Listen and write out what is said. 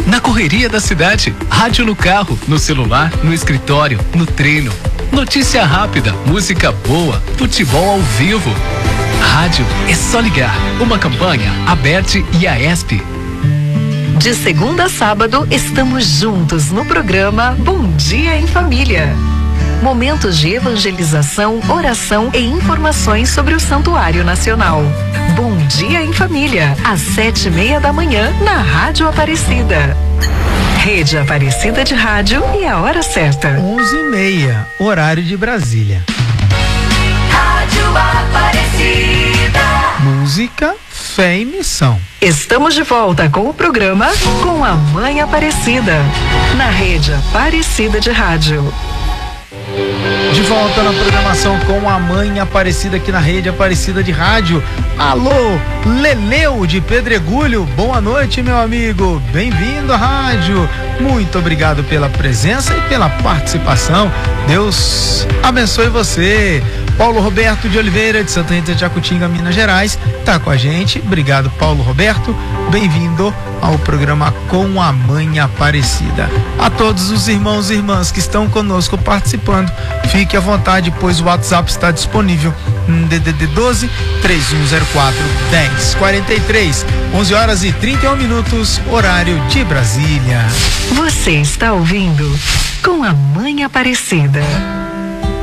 na correria da cidade, rádio no carro, no celular, no escritório, no treino. Notícia rápida, música boa, futebol ao vivo. Rádio é só ligar. Uma campanha, Aberte e Aesp. De segunda a sábado, estamos juntos no programa Bom Dia em Família. Momentos de evangelização, oração e informações sobre o Santuário Nacional. Bom Dia em Família, às 7:30 da manhã, na Rádio Aparecida. Rede Aparecida de Rádio e a hora certa. 11:30, horário de Brasília. Rádio Aparecida. Música, fé e missão. Estamos de volta com o programa Com a Mãe Aparecida, na Rede Aparecida de Rádio. De volta na programação Com a Mãe Aparecida aqui na Rede Aparecida de Rádio. Alô, Leleu de Pedregulho, boa noite, meu amigo, bem-vindo à rádio, muito obrigado pela presença e pela participação, Deus abençoe você. Paulo Roberto de Oliveira, de Santa Rita de Jacutinga, Minas Gerais, tá com a gente. Obrigado, Paulo Roberto. Bem-vindo ao programa Com a Mãe Aparecida. A todos os irmãos e irmãs que estão conosco participando, fique à vontade, pois o WhatsApp está disponível. DDD 12 3104 1043, 11h31, horário de Brasília. Você está ouvindo Com a Mãe Aparecida.